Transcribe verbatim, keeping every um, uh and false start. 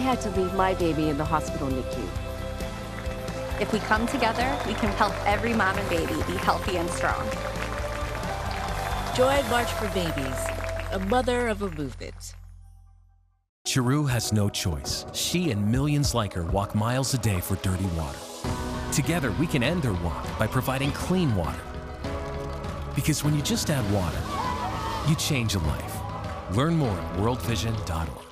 had to leave my baby in the hospital N I C U. If we come together, we can help every mom and baby be healthy and strong. Join March for Babies, a mother of a movement. Chiru has no choice. She and millions like her walk miles a day for dirty water. Together, we can end her walk by providing clean water. Because when you just add water, you change a life. Learn more at world vision dot org.